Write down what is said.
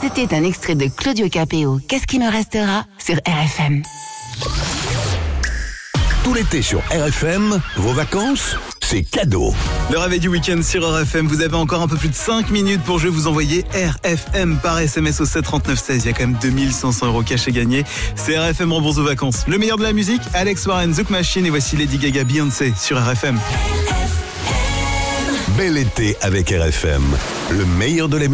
C'était un extrait de Claudio Capéo. Qu'est-ce qui me restera sur RFM. Tout l'été sur RFM, vos vacances, c'est cadeau. Le réveil du week-end sur RFM, vous avez encore un peu plus de 5 minutes pour jouer, vous envoyez RFM par SMS au 73916. Il y a quand même 2500 € cash à gagner. C'est RFM rembourse vos vacances. Le meilleur de la musique, Alex Warren, Zouk Machine et voici Lady Gaga, Beyoncé sur RFM. Bel été avec RFM, le meilleur de la musique.